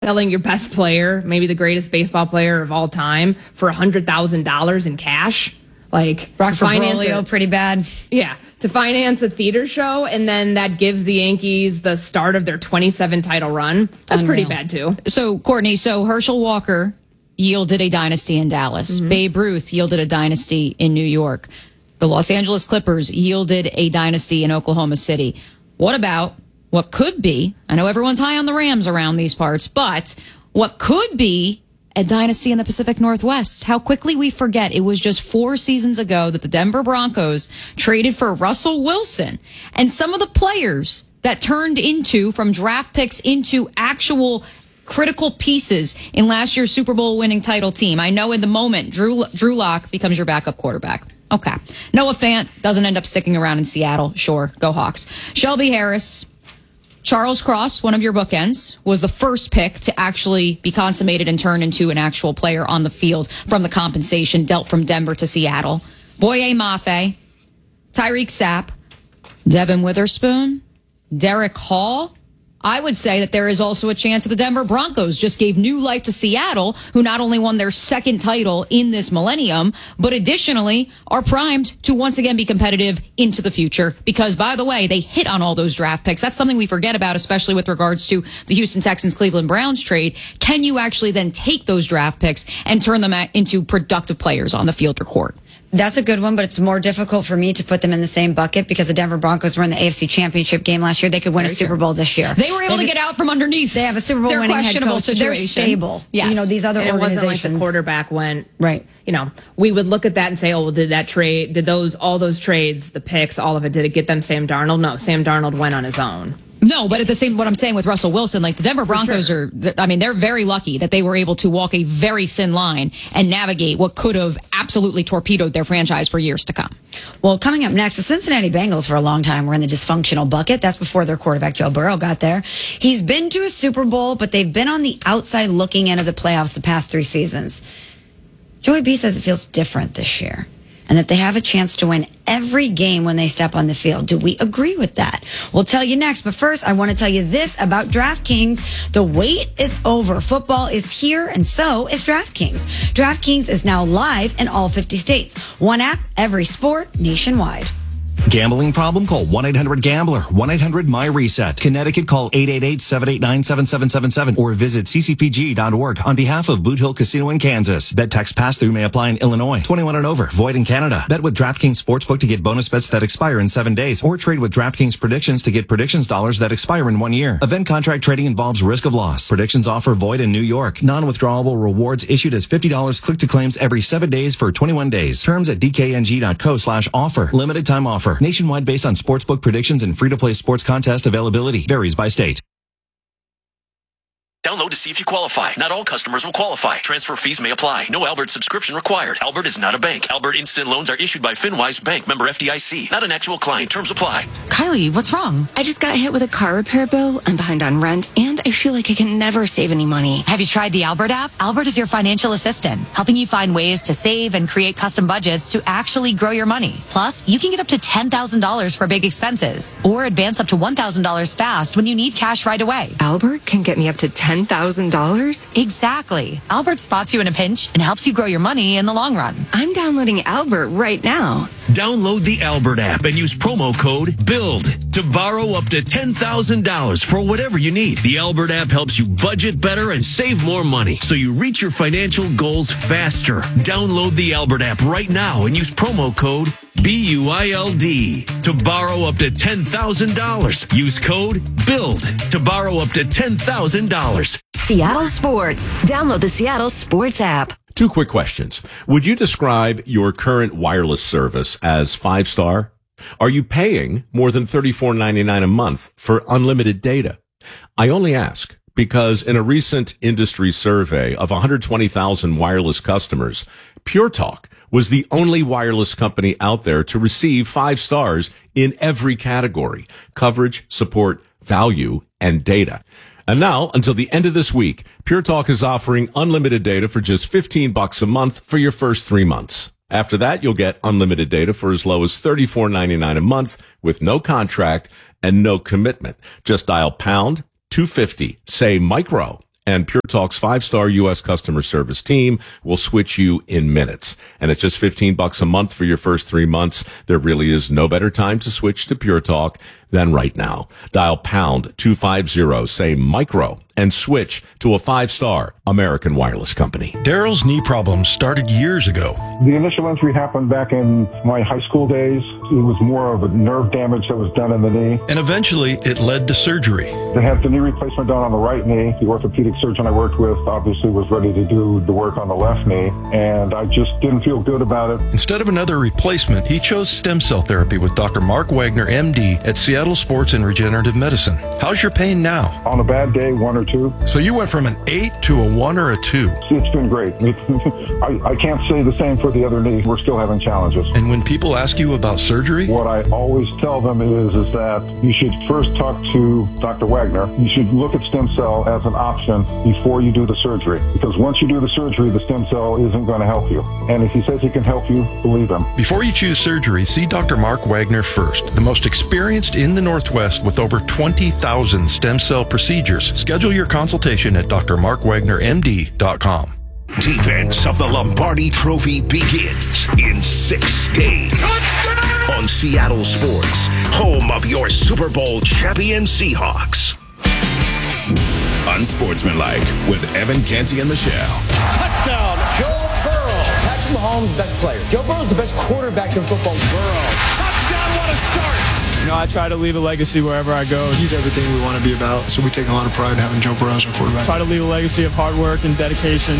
selling your best player, maybe the greatest baseball player of all time, for $100,000 in cash. Like, Rock for Brolio, pretty bad. Yeah, to finance a theater show, and then that gives the Yankees the start of their 27 title run. That's pretty bad, too. So, Courtney, Herschel Walker yielded a dynasty in Dallas. Babe Ruth yielded a dynasty in New York. The Los Angeles Clippers yielded a dynasty in Oklahoma City. What about what could be, I know everyone's high on the Rams around these parts, but what could be a dynasty in the Pacific Northwest? How quickly we forget. It was just 4 seasons ago that the Denver Broncos traded for Russell Wilson. And some of the players that turned into, from draft picks into actual critical pieces in last year's Super Bowl winning title team. I know in the moment, Drew Lock becomes your backup quarterback. Okay. Noah Fant doesn't end up sticking around in Seattle. Sure, go Hawks. Shelby Harris, Charles Cross, one of your bookends, was the first pick to actually be consummated and turned into an actual player on the field from the compensation dealt from Denver to Seattle. Boye Mafe, Tyreek Sapp, Devin Witherspoon, Derek Hall. I would say that there is also a chance that the Denver Broncos just gave new life to Seattle, who not only won their second title in this millennium, but additionally are primed to once again be competitive into the future. Because, by the way, they hit on all those draft picks. That's something we forget about, especially with regards to the Houston Texans-Cleveland Browns trade. Can you actually then take those draft picks and turn them into productive players on the field or court? That's a good one, but it's more difficult for me to put them in the same bucket because the Denver Broncos were in the AFC Championship game last year. They could win a Super Bowl this year. They were able to get out from underneath. They have a Super Bowl winning head coach. Situation. They're stable. Yes. You know, these other organizations. It wasn't like the quarterback went. Right. You know, we would look at that and say, oh, well, all those trades, the picks, all of it, did it get them Sam Darnold? No, Sam Darnold went on his own. No, but what I'm saying with Russell Wilson, like the Denver Broncos they're very lucky that they were able to walk a very thin line and navigate what could have absolutely torpedoed their franchise for years to come. Well, coming up next, the Cincinnati Bengals for a long time were in the dysfunctional bucket. That's before their quarterback, Joe Burrow, got there. He's been to a Super Bowl, but they've been on the outside looking in of the playoffs the past 3 seasons. Joey B says it feels different this year, and that they have a chance to win every game when they step on the field. Do we agree with that? We'll tell you next, but first, I want to tell you this about DraftKings. The wait is over. Football is here, and so is DraftKings. DraftKings is now live in all 50 states. One app, every sport, nationwide. Gambling problem? Call 1-800-GAMBLER. 1-800-MY-RESET. Connecticut, call 888-789-7777 or visit ccpg.org on behalf of Boot Hill Casino in Kansas. Bet tax pass-through may apply in Illinois. 21 and over. Void in Canada. Bet with DraftKings Sportsbook to get bonus bets that expire in 7 days, or trade with DraftKings Predictions to get predictions dollars that expire in 1 year. Event contract trading involves risk of loss. Predictions offer void in New York. Non-withdrawable rewards issued as $50 click to claims every 7 days for 21 days. Terms at dkng.co/offer. Limited time offer. Nationwide based on sportsbook predictions and free-to-play sports contest availability. Varies by state. Download to see if you qualify. Not all customers will qualify. Transfer fees may apply. No Albert subscription required. Albert is not a bank. Albert Instant Loans are issued by FinWise Bank, member FDIC. Not an actual client. Terms apply. Kylie, what's wrong? I just got hit with a car repair bill. I'm behind on rent, and I feel like I can never save any money. Have you tried the Albert app? Albert is your financial assistant, helping you find ways to save and create custom budgets to actually grow your money. Plus, you can get up to $10,000 for big expenses, or advance up to $1,000 fast when you need cash right away. Albert can get me up to $10,000? Exactly. Albert spots you in a pinch and helps you grow your money in the long run. I'm downloading Albert right now. Download the Albert app and use promo code BUILD to borrow up to $10,000 for whatever you need. The Albert app helps you budget better and save more money so you reach your financial goals faster. Download the Albert app right now and use promo code BUILD to borrow up to $10,000. Use code BUILD to borrow up to $10,000. Seattle Sports. Download the Seattle Sports app. 2 quick questions. Would you describe your current wireless service as 5-star? Are you paying more than $34.99 a month for unlimited data? I only ask because in a recent industry survey of 120,000 wireless customers, Pure Talk was the only wireless company out there to receive 5 stars in every category: coverage, support, value, and data. And now, until the end of this week, Pure Talk is offering unlimited data for just $15 a month for your first 3 months. After that, you'll get unlimited data for as low as $34.99 a month with no contract and no commitment. Just dial pound 250, say micro, And Pure Talk's 5-star U.S. customer service team will switch you in minutes. And at just $15 a month for your first 3 months, there really is no better time to switch to Pure Talk than right now. Dial pound 250, say micro, and switch to a 5-star American Wireless company. Daryl's knee problems started years ago. The initial injury happened back in my high school days. It was more of a nerve damage that was done in the knee. And eventually it led to surgery. They had the knee replacement done on the right knee. The orthopedic surgeon I worked with obviously was ready to do the work on the left knee, and I just didn't feel good about it. Instead of another replacement, he chose stem cell therapy with Dr. Mark Wagner, MD, at Seattle Sports and Regenerative Medicine. How's your pain now? On a bad day, 1 or 2. So you went from an 8 to a 1 or a 2. It's been great. I can't say the same for the other knee. We're still having challenges. And when people ask you about surgery? What I always tell them is that you should first talk to Dr. Wagner. You should look at stem cell as an option before you do the surgery. Because once you do the surgery, the stem cell isn't going to help you. And if he says he can help you, believe him. Before you choose surgery, see Dr. Mark Wagner first, the most experienced in the Northwest with over 20,000 stem cell procedures. Schedule your consultation at drmarkwagnermd.com. Defense of the Lombardi Trophy begins in 6 days. Touchdown! On Seattle Sports, home of your Super Bowl champion Seahawks. Unsportsmanlike with Evan Canty and Michelle. Touchdown, Joe Burrow. Patrick Mahomes, best player. Joe Burrow's the best quarterback in football. Burrow. Touchdown, what a start. You know, I try to leave a legacy wherever I go. He's everything we want to be about, so we take a lot of pride in having Joe Burrow as our quarterback. Try to leave a legacy of hard work and dedication.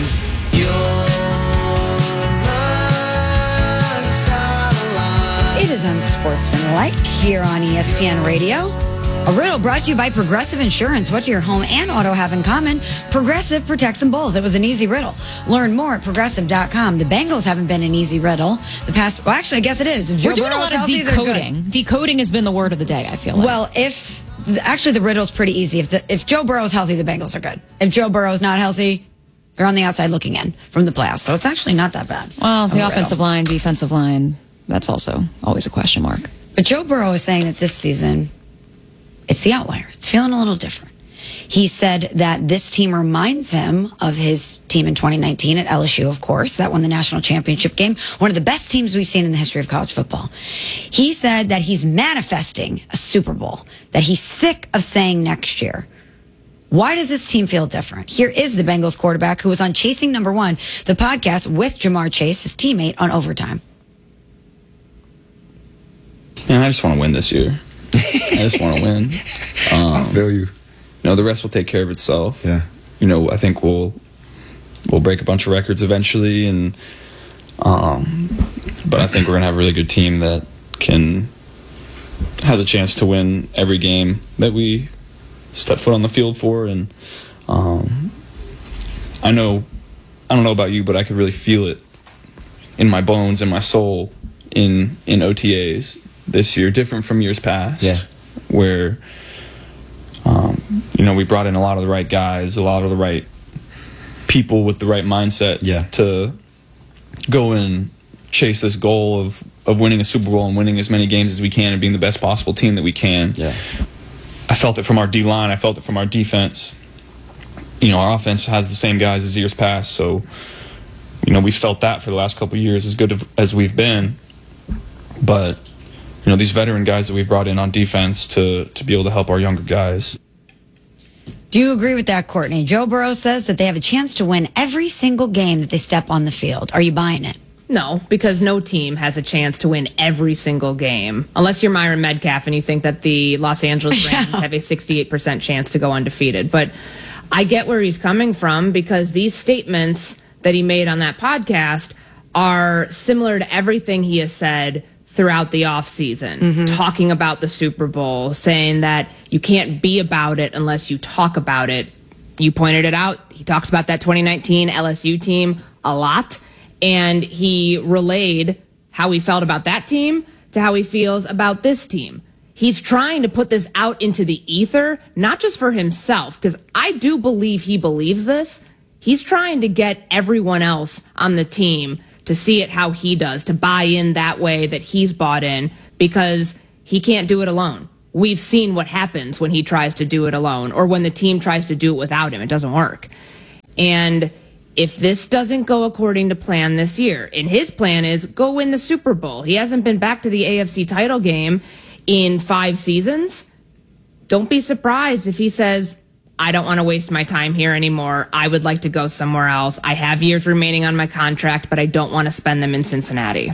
It is Unsportsmanlike here on ESPN Radio. A riddle brought to you by Progressive Insurance. What do your home and auto have in common? Progressive protects them both. It was an easy riddle. Learn more at Progressive.com. The Bengals haven't been an easy riddle the past... Well, actually, I guess it is. If We're doing a lot of decoding. Decoding has been the word of the day, I feel like. Well, actually, the riddle's pretty easy. If Joe Burrow's healthy, the Bengals are good. If Joe Burrow's not healthy, they're on the outside looking in from the playoffs. So it's actually not that bad. Well, the offensive line, defensive line, that's also always a question mark. But Joe Burrow is saying that this season... it's the outlier. It's feeling a little different. He said that this team reminds him of his team in 2019 at LSU, of course. That won the national championship game. One of the best teams we've seen in the history of college football. He said that he's manifesting a Super Bowl, that he's sick of saying next year. Why does this team feel different? Here is the Bengals quarterback who was on Chasing Number One, the podcast with Jamar Chase, his teammate, on Overtime. Man, I just want to win this year. I just want to win. I feel you. You know, the rest will take care of itself. Yeah. You know, I think we'll break a bunch of records eventually, and but I think we're gonna have a really good team that has a chance to win every game that we step foot on the field for. And I don't know about you, but I could really feel it in my bones and my soul in OTAs this year, different from years past. Yeah. Where you know, we brought in a lot of the right guys, a lot of the right people with the right mindsets to go and chase this goal of winning a Super Bowl and winning as many games as we can and being the best possible team that we can. Yeah. I felt it from our D-line. I felt it from our defense. You know, our offense has the same guys as years past, so you know, we felt that for the last couple of years, as good as we've been. But you know, these veteran guys that we've brought in on defense to be able to help our younger guys. Do you agree with that, Courtney? Joe Burrow says that they have a chance to win every single game that they step on the field. Are you buying it? No, because no team has a chance to win every single game. Unless you're Myron Metcalf and you think that the Los Angeles Rams have a 68% chance to go undefeated. But I get where he's coming from, because these statements that he made on that podcast are similar to everything he has said throughout the offseason, talking about the Super Bowl, saying that you can't be about it unless you talk about it. You pointed it out. He talks about that 2019 LSU team a lot, and he relayed how he felt about that team to how he feels about this team. He's trying to put this out into the ether, not just for himself, because I do believe he believes this. He's trying to get everyone else on the team to see it how he does, to buy in that way that he's bought in, because he can't do it alone. we've seen what happens when he tries to do it alone or when the team tries to do it without him. It doesn't work. And if this doesn't go according to plan this year, and his plan is go win the Super Bowl. He hasn't been back to the AFC title game in 5 seasons. Don't be surprised if he says, I don't want to waste my time here anymore. I would like to go somewhere else. I have years remaining on my contract, but I don't want to spend them in Cincinnati.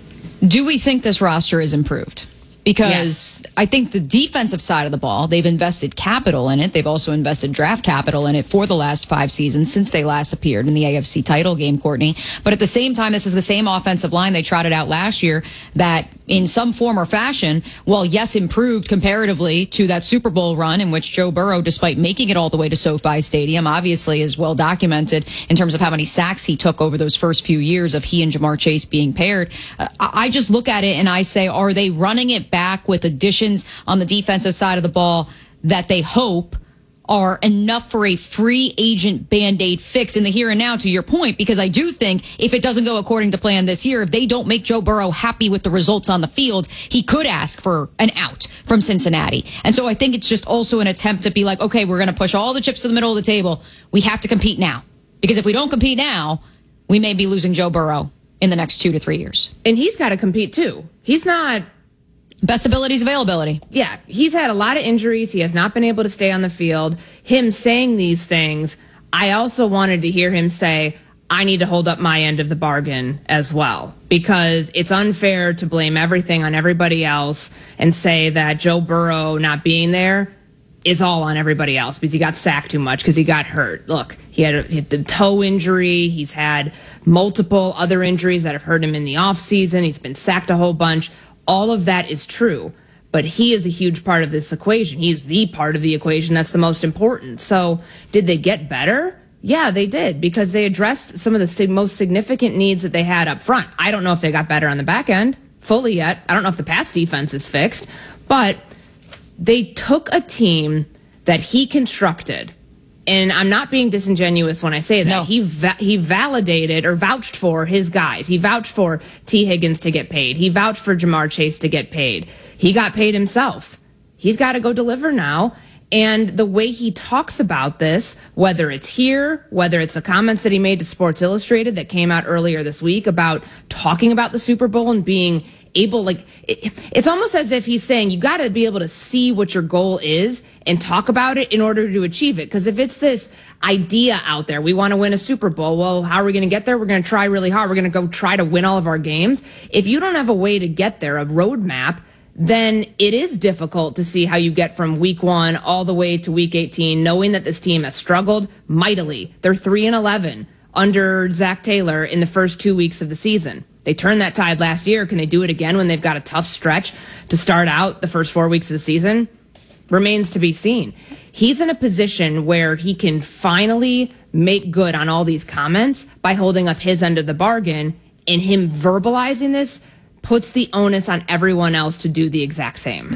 Do we think this roster is improved? Because I think the defensive side of the ball, they've invested capital in it. They've also invested draft capital in it for the last 5 seasons since they last appeared in the AFC title game, Courtney. But at the same time, this is the same offensive line they trotted out last year that in some form or fashion, while yes, improved comparatively to that Super Bowl run in which Joe Burrow, despite making it all the way to SoFi Stadium, obviously is well documented in terms of how many sacks he took over those first few years of he and Jamar Chase being paired. I just look at it and I say, are they running it back with additions on the defensive side of the ball that they hope are enough for a free agent Band-Aid fix in the here and now, to your point? Because I do think if it doesn't go according to plan this year, if they don't make Joe Burrow happy with the results on the field, he could ask for an out from Cincinnati. And so I think it's just also an attempt to be like, okay, we're going to push all the chips to the middle of the table. We have to compete now. Because if we don't compete now, we may be losing Joe Burrow in the next 2 to 3 years. And he's got to compete too. He's not... Best ability is availability. Yeah, he's had a lot of injuries. He has not been able to stay on the field. Him saying these things, I also wanted to hear him say, I need to hold up my end of the bargain as well, because it's unfair to blame everything on everybody else and say that Joe Burrow not being there is all on everybody else because he got sacked too much, because he got hurt. Look, he had the toe injury. He's had multiple other injuries that have hurt him in the offseason. He's been sacked a whole bunch. All of that is true, but he is a huge part of this equation. He's the part of the equation that's the most important. So did they get better? Yeah, they did, because they addressed some of the most significant needs that they had up front. I don't know if they got better on the back end fully yet. I don't know if the pass defense is fixed, but they took a team that he constructed. And I'm not being disingenuous when I say that. No. He validated or vouched for his guys. He vouched for T. Higgins to get paid. He vouched for Jamar Chase to get paid. He got paid himself. He's got to go deliver now. And the way he talks about this, whether it's here, whether it's the comments that he made to Sports Illustrated that came out earlier this week about talking about the Super Bowl and being able, like, it's almost as if he's saying you got to be able to see what your goal is and talk about it in order to achieve it. Because if it's this idea out there, we want to win a Super Bowl, well, how are we going to get there? We're going to try really hard. We're going to go try to win all of our games. If you don't have a way to get there, a roadmap, then it is difficult to see how you get from week 1 all the way to week 18, knowing that this team has struggled mightily. They're 3-11 under Zach Taylor in the first 2 weeks of the season. They turned that tide last year. Can they do it again when they've got a tough stretch to start out the first 4 weeks of the season? Remains to be seen. He's in a position where he can finally make good on all these comments by holding up his end of the bargain, and him verbalizing this puts the onus on everyone else to do the exact same.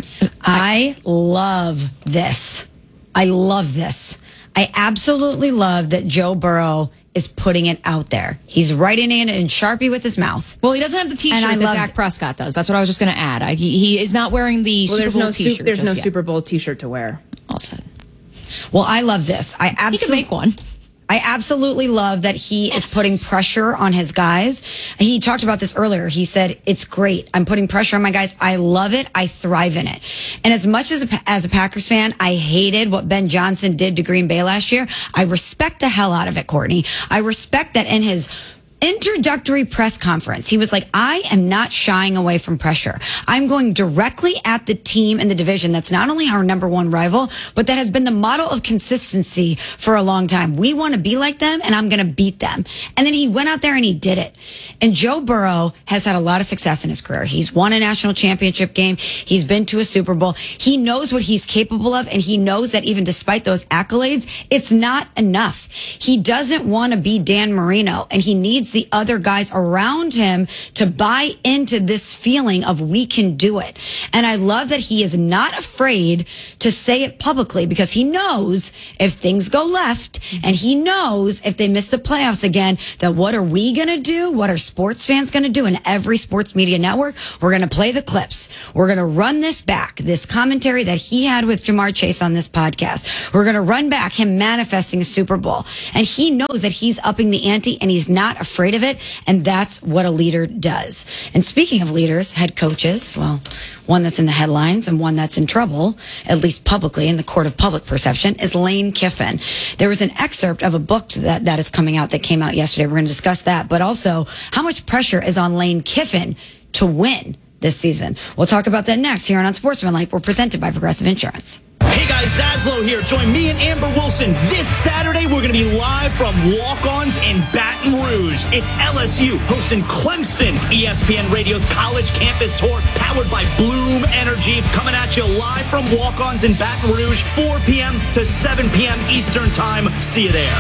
I love this. I love this. I absolutely love that Joe Burrow is putting it out there. He's writing it in Sharpie with his mouth. Well, he doesn't have the T-shirt that Dak Prescott does. That's what I was just going to add. He is not wearing the Super Bowl T-shirt. There's no Super Bowl T-shirt to wear. All said. Well, I love this. He can make one. I absolutely love that he is putting pressure on his guys. He talked about this earlier. He said, it's great. I'm putting pressure on my guys. I love it. I thrive in it. And as much as a Packers fan, I hated what Ben Johnson did to Green Bay last year. I respect the hell out of it, Courtney. I respect that in his introductory press conference, he was like, I am not shying away from pressure. I'm going directly at the team in the division that's not only our number 1 rival, but that has been the model of consistency for a long time. We want to be like them, and I'm going to beat them. And then he went out there and he did it. And Joe Burrow has had a lot of success in his career. He's won a national championship game. He's been to a Super Bowl. He knows what he's capable of, and he knows that even despite those accolades, it's not enough. He doesn't want to be Dan Marino, and he needs needs the other guys around him to buy into this feeling of we can do it. And I love that he is not afraid to say it publicly, because he knows if things go left, and he knows if they miss the playoffs again, that what are we going to do? What are sports fans going to do? And every sports media network, we're going to play the clips. We're going to run this back, this commentary that he had with Jamar Chase on this podcast. We're going to run back him manifesting a Super Bowl. And he knows that he's upping the ante, and he's not afraid of it. And that's what a leader does. And speaking of leaders, head coaches, well, one that's in the headlines and one that's in trouble, at least publicly in the court of public perception, is Lane Kiffin. There was an excerpt of a book that is coming out that came out yesterday. We're going to discuss that, but also how much pressure is on Lane Kiffin to win this season. We'll talk about that next here on Unsportsmanlike. We're presented by Progressive Insurance. Hey guys, Zaslow here. Join me and Amber Wilson this Saturday. We're going to be live from Walk-Ons in Baton Rouge. It's LSU hosting Clemson. ESPN Radio's College Campus Tour, powered by Bloom Energy, coming at you live from Walk-Ons in Baton Rouge, 4 p.m. to 7 p.m. Eastern Time. See you there.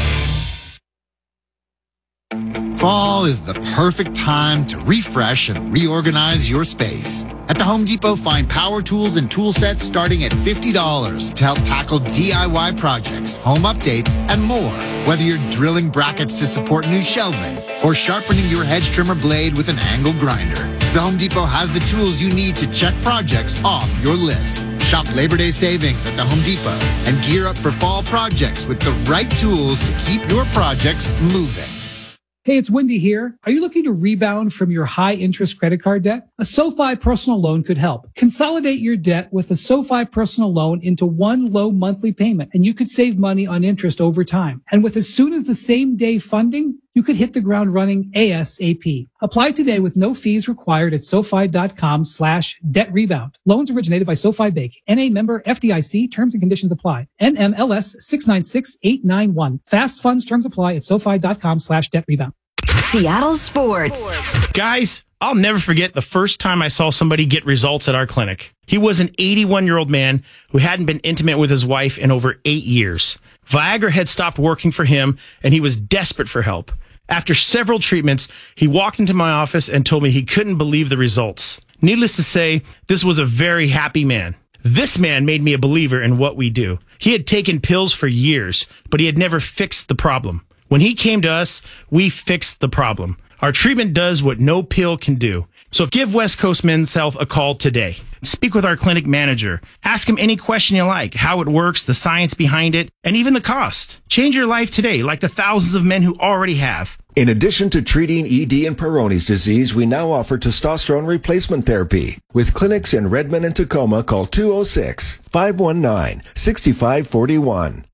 Fall is the perfect time to refresh and reorganize your space. At the Home Depot, find power tools and tool sets starting at $50 to help tackle DIY projects, home updates, and more. Whether you're drilling brackets to support new shelving or sharpening your hedge trimmer blade with an angle grinder, the Home Depot has the tools you need to check projects off your list. Shop Labor Day savings at the Home Depot and gear up for fall projects with the right tools to keep your projects moving. Hey, it's Wendy here. Are you looking to rebound from your high-interest credit card debt? A SoFi personal loan could help. Consolidate your debt with a SoFi personal loan into one low monthly payment, and you could save money on interest over time. And with as soon as the same day funding, you could hit the ground running ASAP. Apply today with no fees required at SoFi.com/debt rebound. Loans originated by SoFi Bank. NA member FDIC. Terms and conditions apply. NMLS 696891. Fast funds terms apply at SoFi.com/debt rebound. Seattle Sports. Guys, I'll never forget the first time I saw somebody get results at our clinic. He was an 81-year-old man who hadn't been intimate with his wife in over 8 years. Viagra had stopped working for him, and he was desperate for help. After several treatments, he walked into my office and told me he couldn't believe the results. Needless to say, this was a very happy man. This man made me a believer in what we do. He had taken pills for years, but he had never fixed the problem. When he came to us, we fixed the problem. Our treatment does what no pill can do. So give West Coast Men's Health a call today. Speak with our clinic manager. Ask him any question you like, how it works, the science behind it, and even the cost. Change your life today, like the thousands of men who already have. In addition to treating ED and Peyronie's disease, we now offer testosterone replacement therapy. With clinics in Redmond and Tacoma, call 206-519-6541.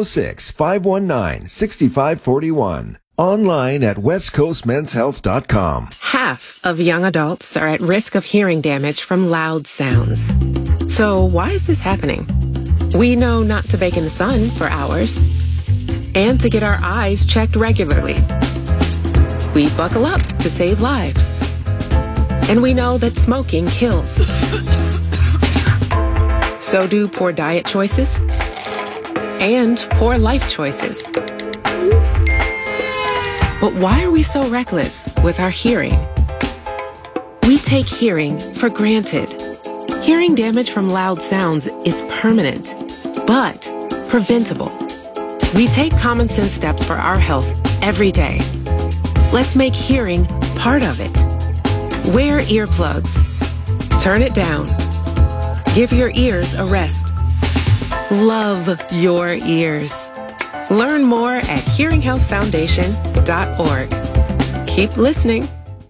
206-519-6541. Online at westcoastmenshealth.com. Half of young adults are at risk of hearing damage from loud sounds. So why is this happening? We know not to bake in the sun for hours and to get our eyes checked regularly. We buckle up to save lives. And we know that smoking kills. So do poor diet choices and poor life choices. But why are we so reckless with our hearing? We take hearing for granted. Hearing damage from loud sounds is permanent, but preventable. We take common sense steps for our health every day. Let's make hearing part of it. Wear earplugs. Turn it down. Give your ears a rest. Love your ears. Learn more at hearinghealthfoundation.org. Keep listening.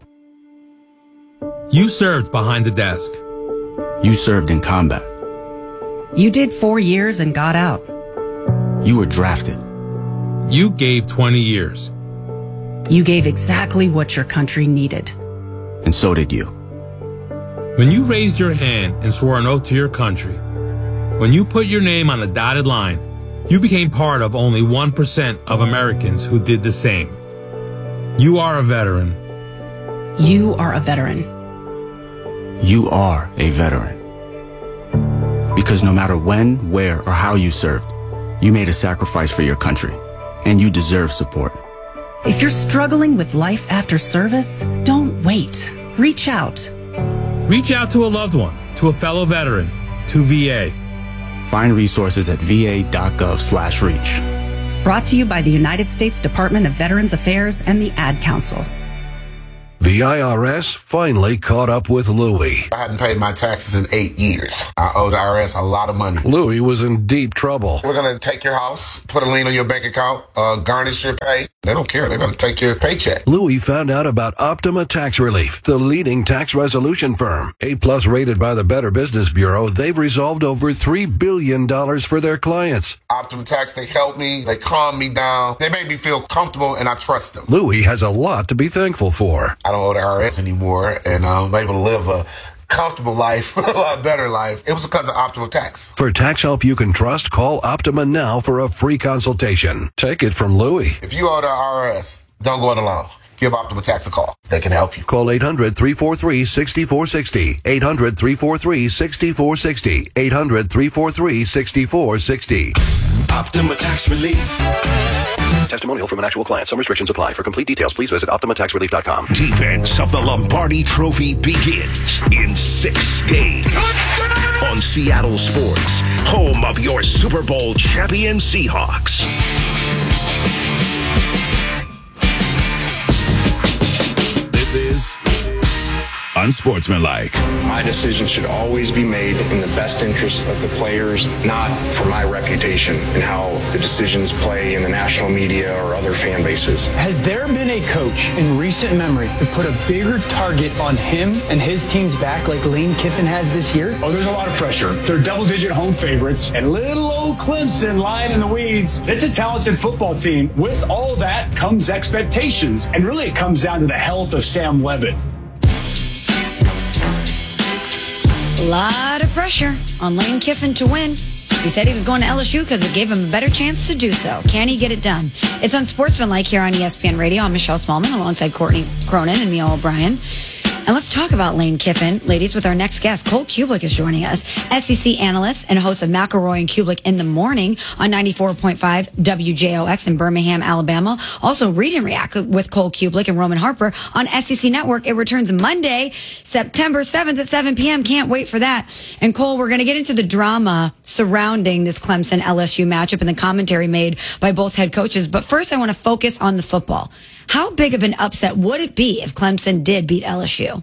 You served behind the desk. You served in combat. You did 4 years and got out. You were drafted. You gave 20 years. You gave exactly what your country needed. And so did you. When you raised your hand and swore an oath to your country, when you put your name on a dotted line, you became part of only 1% of Americans who did the same. You are a veteran. You are a veteran. You are a veteran. Because no matter when, where, or how you served, you made a sacrifice for your country, and you deserve support. If you're struggling with life after service, don't wait. Reach out. Reach out to a loved one, to a fellow veteran, to VA. Find resources at va.gov/reach. Brought to you by the United States Department of Veterans Affairs and the Ad Council. The IRS finally caught up with Louie. I hadn't paid my taxes in 8 years. I owe the IRS a lot of money. Louie was in deep trouble. We're going to take your house, put a lien on your bank account, garnish your pay. They don't care. They're going to take your paycheck. Louie found out about Optima Tax Relief, the leading tax resolution firm. A-plus rated by the Better Business Bureau, they've resolved over $3 billion for their clients. Optima Tax, they help me. They calm me down. They make me feel comfortable, and I trust them. Louie has a lot to be thankful for. I don't owe the IRS anymore, and I'm able to live a comfortable life, a lot better life. It was because of Optima Tax. For tax help you can trust, call Optima now for a free consultation. Take it from Louie. If you owe the IRS, don't go it alone. Give Optima Tax a call. They can help you. Call 800-343-6460. 800-343-6460. 800-343-6460. Optima Tax Relief. Testimonial from an actual client. Some restrictions apply. For complete details, please visit OptimaTaxRelief.com. Defense of the Lombardi Trophy begins in 6 days. Touchdown! On Seattle Sports, home of your Super Bowl champion Seahawks. This is Unsportsmanlike. My decision should always be made in the best interest of the players, not for my reputation and how the decisions play in the national media or other fan bases. Has there been a coach in recent memory to put a bigger target on him and his team's back like Lane Kiffin has this year? Oh, there's a lot of pressure. They're double-digit home favorites, and little old Clemson lying in the weeds. It's a talented football team. With all that comes expectations, and really it comes down to the health of Sam Leavitt. A lot of pressure on Lane Kiffin to win. He said he was going to LSU because it gave him a better chance to do so. Can he get it done? It's Unsportsmanlike here on ESPN Radio. I'm Michelle Smallman alongside Courtney Cronin and Neil O'Brien. And let's talk about Lane Kiffin, ladies, with our next guest. Cole Kublik is joining us, SEC analyst and host of McElroy and Kublik in the Morning on 94.5 WJOX in Birmingham, Alabama. Also, Read and React with Cole Kublik and Roman Harper on SEC Network. It returns Monday, September 7th at 7 p.m. Can't wait for that. And Cole, we're going to get into the drama surrounding this Clemson-LSU matchup and the commentary made by both head coaches. But first, I want to focus on the football. How big of an upset would it be if Clemson did beat LSU?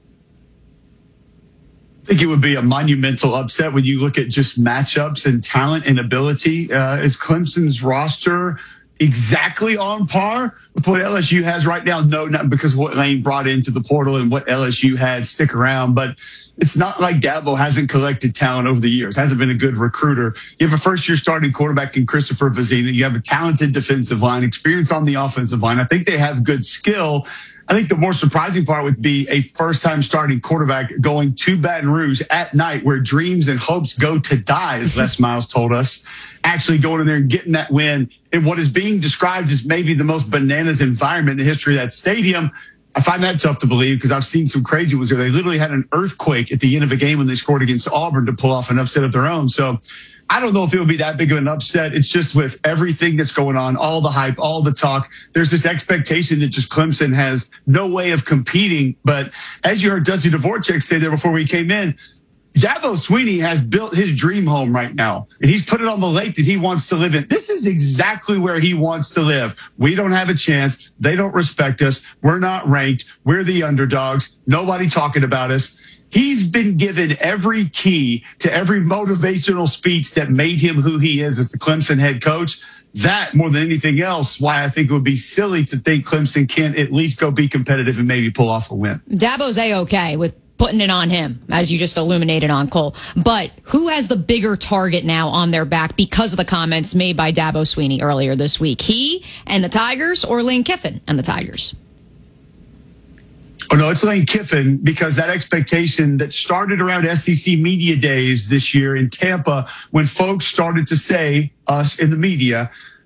I think it would be a monumental upset when you look at just matchups and talent and ability. Is Clemson's roster exactly on par with what LSU has right now? No, not because what Lane brought into the portal and what LSU had stick around, but it's not like Dabo hasn't collected talent over the years, hasn't been a good recruiter. You have a first-year starting quarterback in Christopher Vizina. You have a talented defensive line, experience on the offensive line. I think they have good skill. I think the more surprising part would be a first-time starting quarterback going to Baton Rouge at night where dreams and hopes go to die, as Les Miles told us, actually going in there and getting that win in what is being described as maybe the most bananas environment in the history of that stadium. I find that tough to believe because I've seen some crazy ones where they literally had an earthquake at the end of a game when they scored against Auburn to pull off an upset of their own. So I don't know if it would be that big of an upset. It's just with everything that's going on, all the hype, all the talk, there's this expectation that just Clemson has no way of competing. But as you heard Dusty Dvorak say there before we came in, Dabo Swinney has built his dream home right now, and he's put it on the lake that he wants to live in. This is exactly where he wants to live. We don't have a chance. They don't respect us. We're not ranked. We're the underdogs. Nobody talking about us. He's been given every key to every motivational speech that made him who he is as the Clemson head coach. That, more than anything else, why I think it would be silly to think Clemson can't at least go be competitive and maybe pull off a win. Dabo's A-okay with putting it on him, as you just illuminated on Cole. But who has the bigger target now on their back because of the comments made by Dabo Swinney earlier this week? He and the Tigers, or Lane Kiffin and the Tigers? Oh, no, it's Lane Kiffin, because that expectation that started around SEC Media Days this year in Tampa, when folks started to say, us in the media,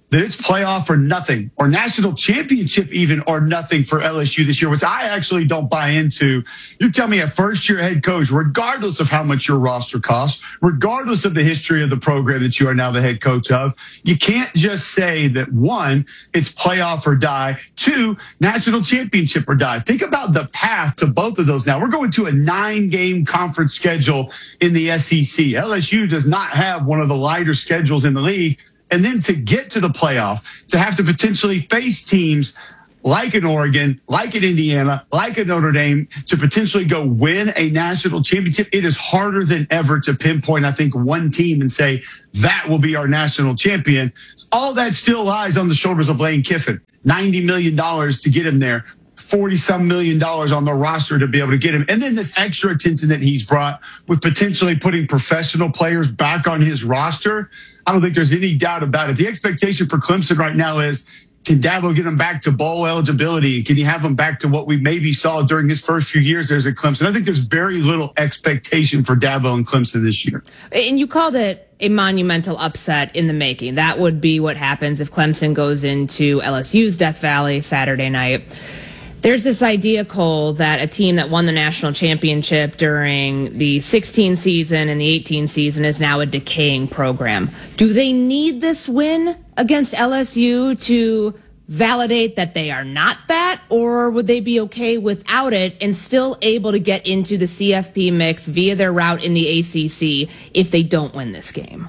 that it's playoff or nothing, or national championship even or nothing for LSU this year, which I actually don't buy into. You tell me a first-year head coach, regardless of how much your roster costs, regardless of the history of the program that you are now the head coach of, you can't just say that, one, it's playoff or die, two, national championship or die. Think about the path to both of those now. We're going to a 9-game conference schedule in the SEC. LSU does not have one of the lighter schedules in the league. And then to get to the playoff, to have to potentially face teams like an Oregon, like an Indiana, like a Notre Dame, to potentially go win a national championship, it is harder than ever to pinpoint, I think, one team and say, that will be our national champion. All that still lies on the shoulders of Lane Kiffin. $90 million to get him there. $40-some million on the roster to be able to get him. And then this extra attention that he's brought with potentially putting professional players back on his roster. I don't think there's any doubt about it. The expectation for Clemson right now is, can Dabo get him back to bowl eligibility? Can you have him back to what we maybe saw during his first few years there at Clemson? I think there's very little expectation for Dabo and Clemson this year. And you called it a monumental upset in the making. That would be what happens if Clemson goes into LSU's Death Valley Saturday night. There's this idea, Cole, that a team that won the national championship during the 16 season and the 18 season is now a decaying program. Do they need this win against LSU to validate that they are not that, or would they be okay without it and still able to get into the CFP mix via their route in the ACC if they don't win this game?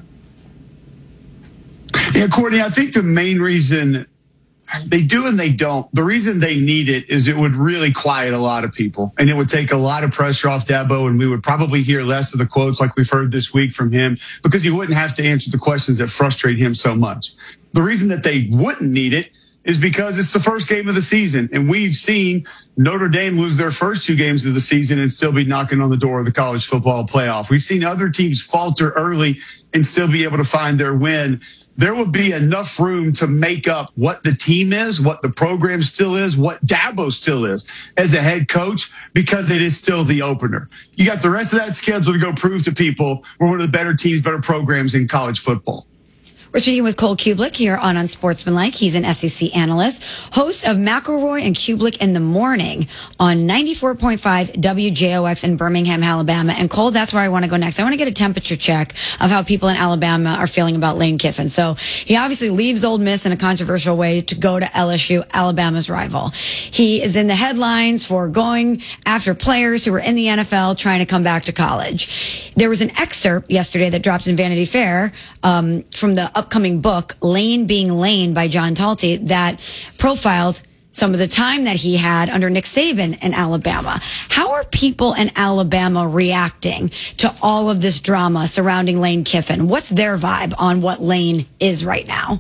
Yeah, Courtney, I think the main reason they do and they don't. The reason they need it is it would really quiet a lot of people, and it would take a lot of pressure off Dabo, and we would probably hear less of the quotes like we've heard this week from him, because he wouldn't have to answer the questions that frustrate him so much. The reason that they wouldn't need it is because it's the first game of the season, and we've seen Notre Dame lose their first 2 games of the season and still be knocking on the door of the college football playoff. We've seen other teams falter early and still be able to find their win. There will be enough room to make up what the team is, what the program still is, what Dabo still is as a head coach, because it is still the opener. You got the rest of that schedule to go prove to people we're one of the better teams, better programs in college football. We're speaking with Cole Cubelic here on Unsportsmanlike. He's an SEC analyst, host of McElroy and Cubelic in the Morning on 94.5 WJOX in Birmingham, Alabama. And Cole, that's where I want to go next. I want to get a temperature check of how people in Alabama are feeling about Lane Kiffin. So he obviously leaves Ole Miss in a controversial way to go to LSU, Alabama's rival. He is in the headlines for going after players who were in the NFL trying to come back to college. There was an excerpt yesterday that dropped in Vanity Fair from the upcoming book, Lane Being Lane by John Talty, that profiled some of the time that he had under Nick Saban in Alabama. How are people in Alabama reacting to all of this drama surrounding Lane Kiffin? What's their vibe on what Lane is right now?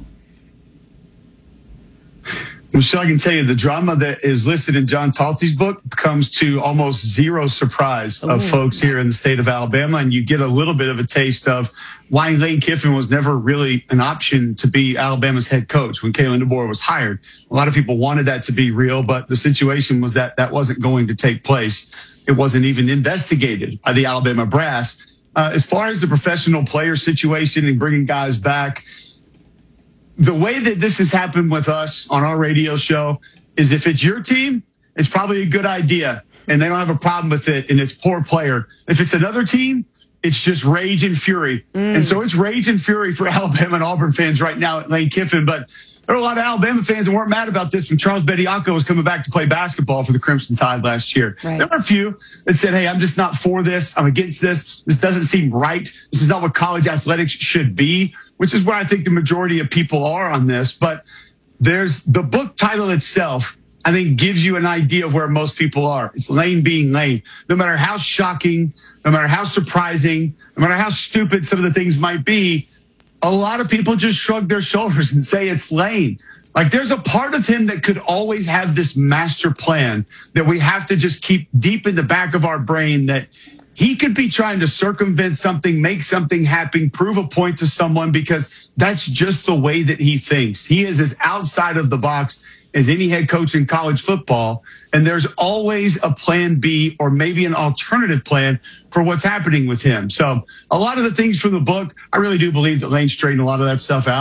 Michelle, I can tell you the drama that is listed in John Talty's book comes to almost zero surprise of folks here in the state of Alabama. And you get a little bit of a taste of why Lane Kiffin was never really an option to be Alabama's head coach when Kalen DeBoer was hired. A lot of people wanted that to be real, but the situation was that that wasn't going to take place. It wasn't even investigated by the Alabama brass. As far as the professional player situation and bringing guys back, the way that this has happened with us on our radio show is if it's your team, it's probably a good idea and they don't have a problem with it and it's poor player. If it's another team, it's just rage and fury. And so it's rage and fury for Alabama and Auburn fans right now at Lane Kiffin. But there are a lot of Alabama fans that weren't mad about this when Charles Bediako was coming back to play basketball for the Crimson Tide last year. Right. There were a few that said, hey, I'm just not for this. I'm against this. This doesn't seem right. This is not what college athletics should be, which is where I think the majority of people are on this. But there's the book title itself, I think, gives you an idea of where most people are. It's Lane Being Lane. No matter how shocking, no matter how surprising, no matter how stupid some of the things might be, a lot of people just shrug their shoulders and say it's Lane. Like there's a part of him that could always have this master plan that we have to just keep deep in the back of our brain, that he could be trying to circumvent something, make something happen, prove a point to someone, because that's just the way that he thinks. He is as outside of the box as any head coach in college football. And there's always a plan B or maybe an alternative plan for what's happening with him. So a lot of the things from the book, I really do believe that Lane straightened a lot of that stuff out.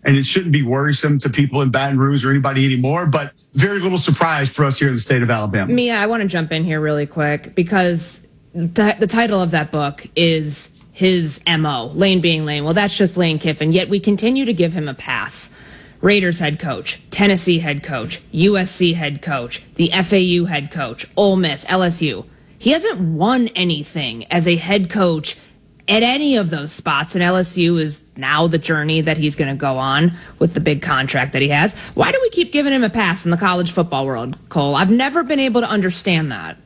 and it shouldn't be worrisome to people in Baton Rouge or anybody anymore, but very little surprise for us here in the state of Alabama. Mia, I want to jump in here really quick because the title of that book is his MO, Lane being Lane. Well, that's just Lane Kiffin, yet we continue to give him a pass. Raiders head coach, Tennessee head coach, USC head coach, the FAU head coach, Ole Miss, LSU. He hasn't won anything as a head coach at any of those spots, and LSU is now the journey that he's going to go on with the big contract that he has. Why do we keep giving him a pass in the college football world, Cole? I've never been able to understand that.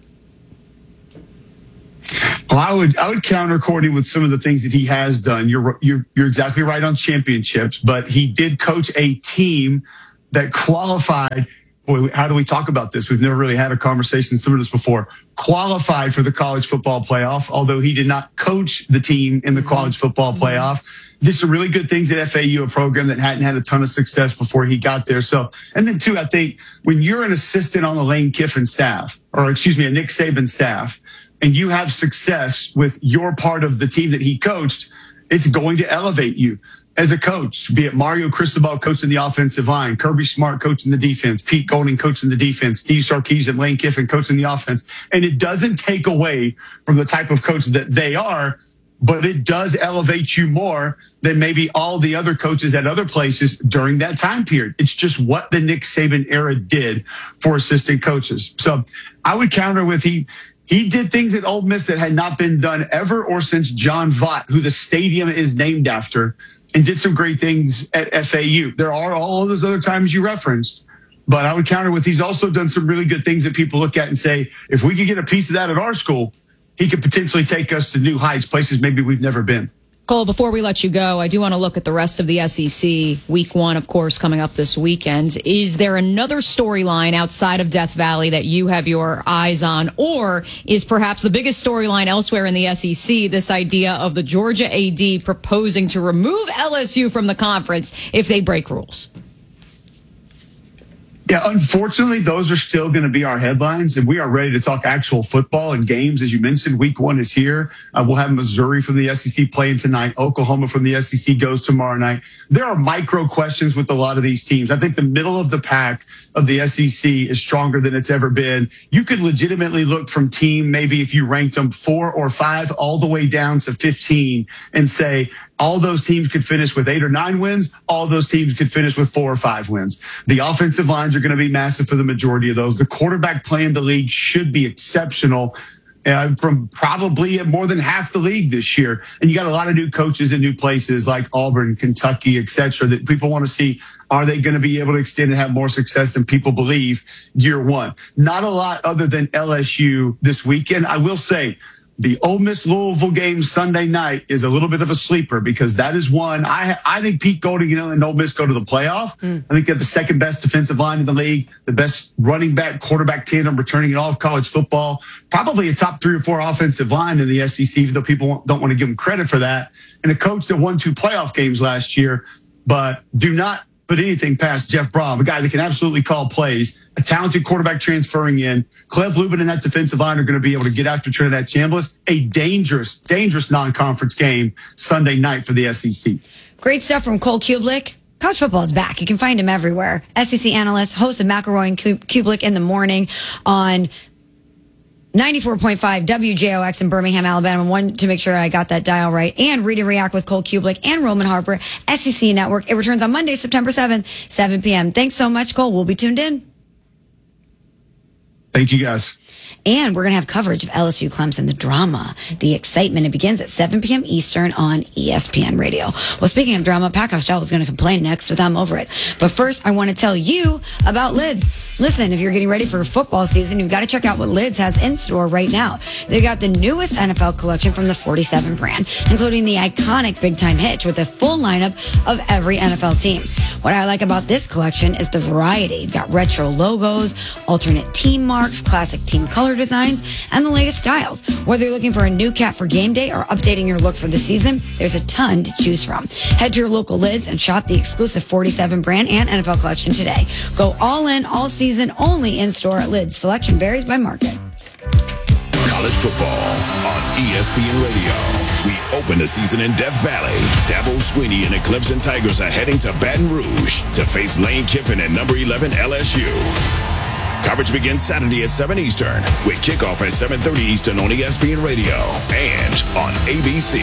Well, I would counter Courtney with some of the things that he has done. You're exactly right on championships, but he did coach a team that qualified. Boy, how do we talk about this? We've never really had a conversation similar to this before. Qualified for the college football playoff, although he did not coach the team in the college football playoff. Did some really good things at FAU, a program that hadn't had a ton of success before he got there. So, and then too, I think when you're an assistant on the Lane Kiffin staff, or excuse me, a Nick Saban staff, and you have success with your part of the team that he coached, it's going to elevate you as a coach, be it Mario Cristobal coaching the offensive line, Kirby Smart coaching the defense, Pete Golding coaching the defense, Steve Sarkisian, Lane Kiffin coaching the offense. And it doesn't take away from the type of coach that they are, but it does elevate you more than maybe all the other coaches at other places during that time period. It's just what the Nick Saban era did for assistant coaches. So I would counter with he did things at Ole Miss that had not been done ever or since John Vaught, who the stadium is named after, and did some great things at FAU. There are all of those other times you referenced, but I would counter with he's also done some really good things that people look at and say, if we could get a piece of that at our school, he could potentially take us to new heights, places maybe we've never been. Cole, before we let you go, I do want to look at the rest of the SEC. Week 1, of course, coming up this weekend. Is there another storyline outside of Death Valley that you have your eyes on? Or is perhaps the biggest storyline elsewhere in the SEC this idea of the Georgia AD proposing to remove LSU from the conference if they break rules? Yeah, unfortunately, those are still going to be our headlines, and we are ready to talk actual football and games. As you mentioned, week 1 is here. We'll have Missouri from the SEC playing tonight. Oklahoma from the SEC goes tomorrow night. There are micro questions with a lot of these teams. I think the middle of the pack of the SEC is stronger than it's ever been. You could legitimately look from team, maybe if you ranked them 4 or 5, all the way down to 15 and say, all those teams could finish with 8 or 9 wins. All those teams could finish with 4 or 5 wins. The offensive lines are going to be massive for the majority of those. The quarterback play in the league should be exceptional from probably more than half the league this year. And you got a lot of new coaches in new places like Auburn, Kentucky, et cetera, that people want to see. Are they going to be able to extend and have more success than people believe year 1? Not a lot other than LSU this weekend. I will say, the Ole Miss Louisville game Sunday night is a little bit of a sleeper because that is one. I think Pete Golding and Ole Miss go to the playoff. I think they're the second best defensive line in the league, the best running back quarterback tandem returning in all of college football, probably a top 3 or 4 offensive line in the SEC, even though people don't want to give them credit for that. And a coach that won 2 playoff games last year, but do not put anything past Jeff Brom, a guy that can absolutely call plays, a talented quarterback transferring in. Cleve Lubin and that defensive line are going to be able to get after Trinidad Chambliss. A dangerous, dangerous non-conference game Sunday night for the SEC. Great stuff from Cole Kublik. College football is back. You can find him everywhere. SEC analyst, host of McElroy and Kublik in the morning on 94.5 WJOX in Birmingham, Alabama. Wanted to make sure I got that dial right. And Read and React with Cole Kublik and Roman Harper, SEC Network. It returns on Monday, September 7th, 7 p.m. Thanks so much, Cole. We'll be tuned in. Thank you, guys. And we're going to have coverage of LSU Clemson, the drama, the excitement. It begins at 7 p.m. Eastern on ESPN Radio. Well, speaking of drama, Pat Costello is going to complain next with I'm Over It. But first, I want to tell you about Lids. Listen, if you're getting ready for football season, you've got to check out what Lids has in store right now. They've got the newest NFL collection from the 47 brand, including the iconic Big Time Hitch with a full lineup of every NFL team. What I like about this collection is the variety. You've got retro logos, alternate team marks, classic team color designs, and the latest styles. Whether you're looking for a new cap for game day or updating your look for the season, there's a ton to choose from. Head to your local Lids and shop the exclusive 47 brand and NFL collection today. Go all in, all season, only in store at Lids. Selection varies by market. College football on ESPN Radio we open the season in Death Valley. Dabo Swinney and the Clemson Tigers are heading to Baton Rouge to face Lane Kiffin and number 11 LSU. Coverage begins Saturday at 7 Eastern with kickoff at 7:30 Eastern on ESPN Radio and on ABC.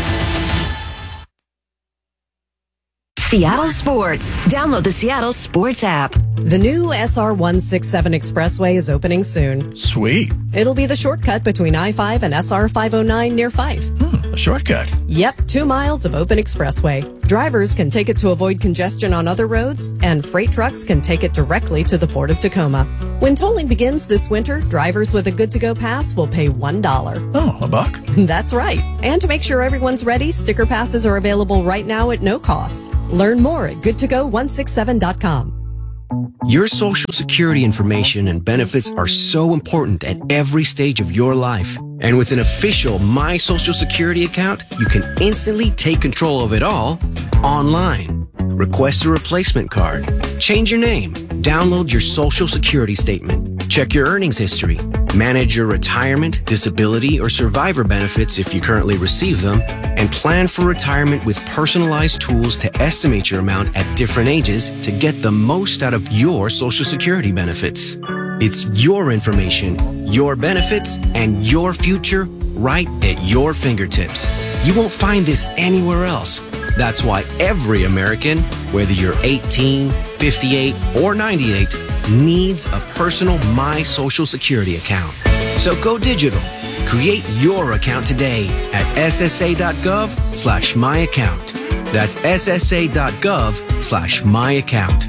Seattle Sports. Download the Seattle Sports app. The new SR 167 Expressway is opening soon. Sweet. It'll be the shortcut between I-5 and SR 509 near Fife. A shortcut. Yep, 2 miles of open expressway. Drivers can take it to avoid congestion on other roads, and freight trucks can take it directly to the Port of Tacoma. When tolling begins this winter, drivers with a good-to-go pass will pay $1. Oh, $1? That's right. And to make sure everyone's ready, sticker passes are available right now at no cost. Learn more at goodtogo167.com. Your Social Security information and benefits are so important at every stage of your life. And with an official My Social Security account, you can instantly take control of it all online. Request a replacement card, change your name, download your Social Security statement, check your earnings history, manage your retirement, disability, or survivor benefits if you currently receive them, and plan for retirement with personalized tools to estimate your amount at different ages to get the most out of your Social Security benefits. It's your information, your benefits, and your future right at your fingertips. You won't find this anywhere else. That's why every American, whether you're 18, 58, or 98, needs a personal My Social Security account. So go digital. Create your account today at ssa.gov/myaccount. That's ssa.gov/myaccount.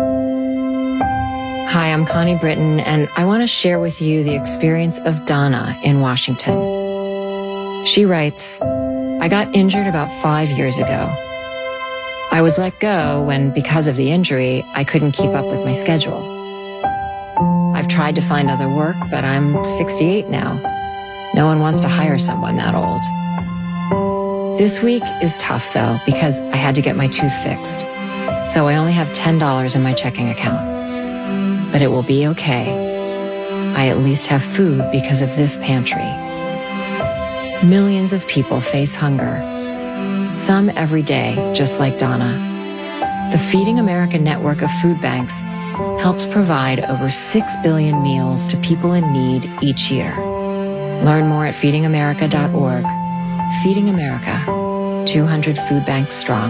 Hi, I'm Connie Britton, and I want to share with you the experience of Donna in Washington. She writes, I got injured about 5 years ago. I was let go when, because of the injury, I couldn't keep up with my schedule. I've tried to find other work, but I'm 68 now. No one wants to hire someone that old. This week is tough, though, because I had to get my tooth fixed. So I only have $10 in my checking account. But it will be okay. I at least have food because of this pantry. Millions of people face hunger. Some every day, just like Donna. The Feeding America network of food banks helps provide over 6 billion meals to people in need each year. Learn more at feedingamerica.org. Feeding America, 200 food banks strong.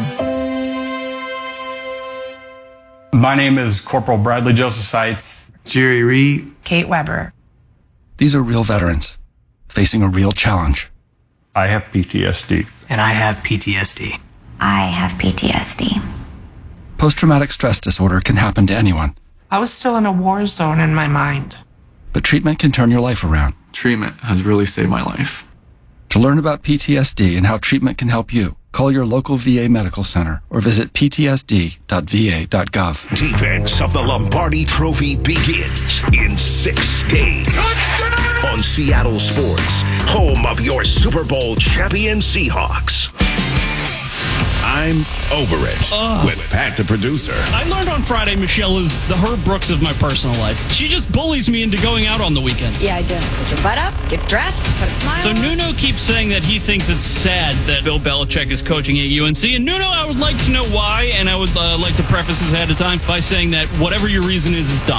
My name is Corporal Bradley Joseph Seitz. Jerry Reed. Kate Weber. These are real veterans facing a real challenge. I have PTSD. And I have PTSD. I have PTSD. Post-traumatic stress disorder can happen to anyone. I was still in a war zone in my mind. But treatment can turn your life around. Treatment has really saved my life. To learn about PTSD and how treatment can help you, call your local VA medical center or visit ptsd.va.gov. Defense of the Lombardi Trophy begins in 6 days. Touchdown! On Seattle Sports, home of your Super Bowl champion Seahawks. I'm over it with Pat the producer. I learned on Friday Michelle is the Herb Brooks of my personal life. She just bullies me into going out on the weekends. Yeah, I do. Put your butt up, get dressed, put a smile So on. Nuno keeps saying that he thinks it's sad that Bill Belichick is coaching at UNC. And Nuno, I would like to know why, and I would like to preface this ahead of time by saying that whatever your reason is dumb.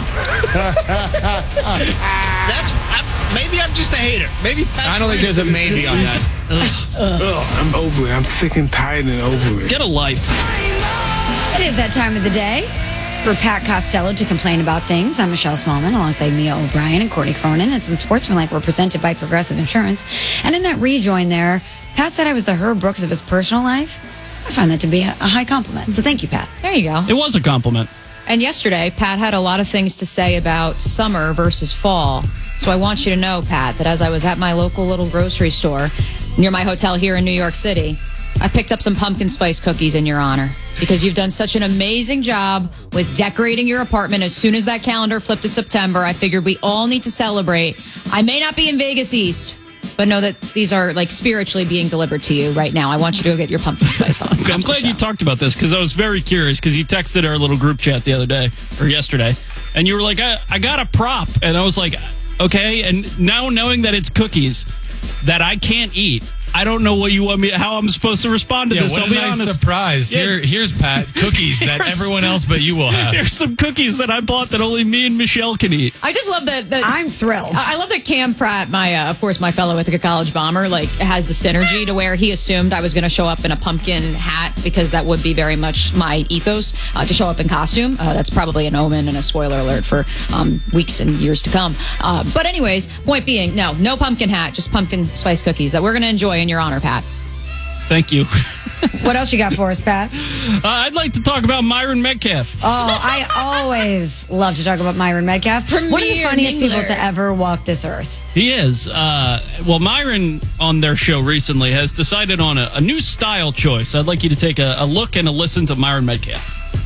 Maybe I'm just a hater. Maybe Pat's I don't think there's a maybe on that. I'm over it. I'm sick and tired and over it. Get a life. It is that time of the day for Pat Costello to complain about things. I'm Michelle Smallman alongside Mia O'Brien and Courtney Cronin. It's in Sportsmanlike. We're presented by Progressive Insurance. And in that rejoin there, Pat said I was the Herb Brooks of his personal life. I find that to be a high compliment. So thank you, Pat. There you go. It was a compliment. And yesterday, Pat had a lot of things to say about summer versus fall. So I want you to know, Pat, that as I was at my local little grocery store near my hotel here in New York City, I picked up some pumpkin spice cookies in your honor because you've done such an amazing job with decorating your apartment. As soon as that calendar flipped to September, I figured we all need to celebrate. I may not be in Vegas East, but know that these are like spiritually being delivered to you right now. I want you to go get your pumpkin spice on. I'm glad you talked about this because I was very curious because you texted our little group chat the other day or yesterday and you were like, I got a prop. And I was like, okay. And now knowing that it's cookies that I can't eat, I don't know what you want me, how I'm supposed to respond to this. What I'll a be nice honest. surprise. Yeah. Here's Pat, cookies that everyone else but you will have. Here's some cookies that I bought that only me and Michelle can eat. I just love that. I'm thrilled. I love that Cam Pratt, of course, my fellow Ithaca College bomber, has the synergy to where he assumed I was going to show up in a pumpkin hat because that would be very much my ethos to show up in costume. That's probably an omen and a spoiler alert for weeks and years to come. But anyways, point being, no pumpkin hat, just pumpkin spice cookies that we're going to enjoy in your honor, Pat. Thank you. What else you got for us, Pat? I'd like to talk about Myron Metcalf. Oh, I always love to talk about Myron Metcalf. One of the funniest people to ever walk this earth. He is. Well, Myron on their show recently has decided on a new style choice. I'd like you to take a look and a listen to Myron Metcalf.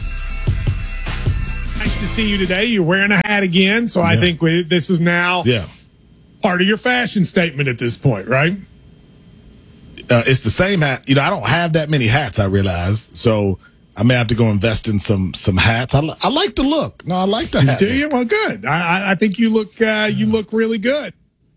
Nice to see you today. You're wearing a hat again, so I think this is now part of your fashion statement at this point, right? It's the same hat. I don't have that many hats, I realize. So I may have to go invest in some hats. I like the look. No, I like the hat. Do you? Well, good. I think you look really good.